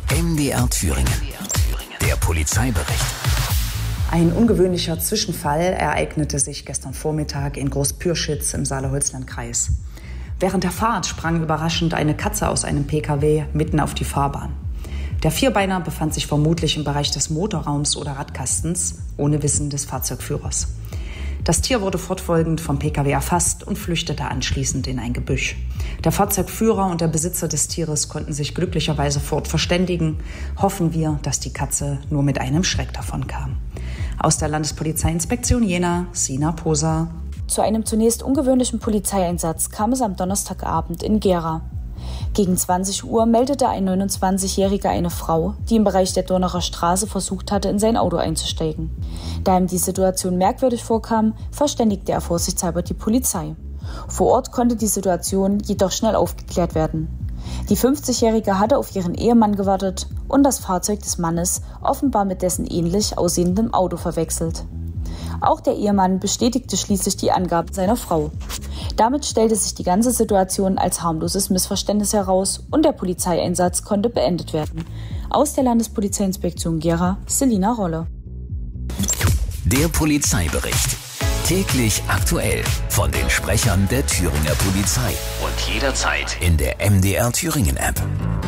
MDR Thüringen. Der Polizeibericht. Ein ungewöhnlicher Zwischenfall ereignete sich gestern Vormittag in Großpürschitz im Saale-Holzland-Kreis. Während der Fahrt sprang überraschend eine Katze aus einem Pkw mitten auf die Fahrbahn. Der Vierbeiner befand sich vermutlich im Bereich des Motorraums oder Radkastens, ohne Wissen des Fahrzeugführers. Das Tier wurde fortfolgend vom Pkw erfasst und flüchtete anschließend in ein Gebüsch. Der Fahrzeugführer und der Besitzer des Tieres konnten sich glücklicherweise fort verständigen. Hoffen wir, dass die Katze nur mit einem Schreck davonkam. Aus der Landespolizeiinspektion Jena, Sina Poser. Zu einem zunächst ungewöhnlichen Polizeieinsatz kam es am Donnerstagabend in Gera. Gegen 20 Uhr meldete ein 29-Jähriger eine Frau, die im Bereich der Dornacher Straße versucht hatte, in sein Auto einzusteigen. Da ihm die Situation merkwürdig vorkam, verständigte er vorsichtshalber die Polizei. Vor Ort konnte die Situation jedoch schnell aufgeklärt werden. Die 50-Jährige hatte auf ihren Ehemann gewartet und das Fahrzeug des Mannes offenbar mit dessen ähnlich aussehendem Auto verwechselt. Auch der Ehemann bestätigte schließlich die Angaben seiner Frau. Damit stellte sich die ganze Situation als harmloses Missverständnis heraus und der Polizeieinsatz konnte beendet werden. Aus der Landespolizeiinspektion Gera, Selina Rolle. Der Polizeibericht. Täglich aktuell von den Sprechern der Thüringer Polizei. Und jederzeit in der MDR Thüringen App.